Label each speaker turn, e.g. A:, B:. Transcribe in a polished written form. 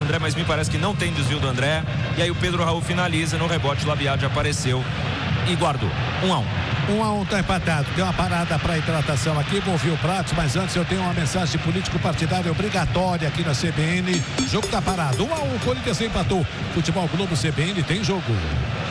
A: André, mas me parece que não tem desvio do André. E aí o Pedro Raul finaliza no rebote, o Labiade apareceu e guardou. 1-1.
B: 1-1, tá empatado. Tem uma parada para hidratação aqui, vou ouvir o Pratos, mas antes eu tenho uma mensagem político-partidária obrigatória aqui na CBN. O jogo tá parado. 1-1, o Corinthians empatou. Futebol Globo CBN tem jogo.